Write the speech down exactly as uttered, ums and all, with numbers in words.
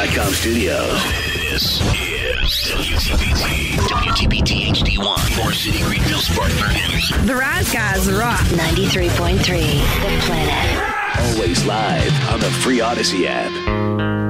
dot com studios. This is W T B T. W T B T H D one. Forest City, Greenville, Spartanburg, Henderson. The Rise Guys rock. ninety-three point three, The Planet. Always live on the free Odyssey app.